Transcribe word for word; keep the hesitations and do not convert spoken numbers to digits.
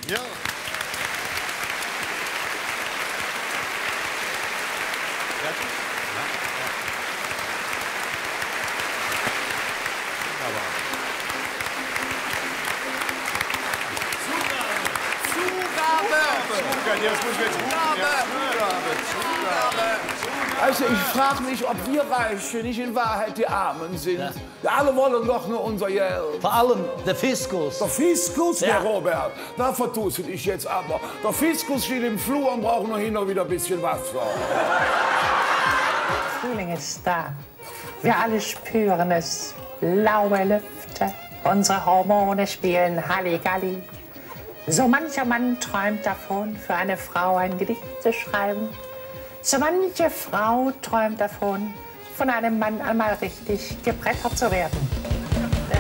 Ja. Fertig? Ja. Ja. Wunderbar. Zugabe! Ja, das muss jetzt Zugabe! Zugabe! Zugabe! Also ich frage mich, ob wir Reiche nicht in Wahrheit die Armen sind. Ja. Alle wollen doch nur unser Geld. Vor allem der Fiskus. Der Fiskus, Ja. der Robert, da vertust du dich jetzt aber. Der Fiskus steht im Flur und braucht nur hin und wieder ein bisschen Wasser. Frühling ist da. Wir alle spüren es. Laue Lüfte. Unsere Hormone spielen Halligalli. So mancher Mann träumt davon, für eine Frau ein Gedicht zu schreiben. So manche Frau träumt davon, von einem Mann einmal richtig gebrettert zu werden.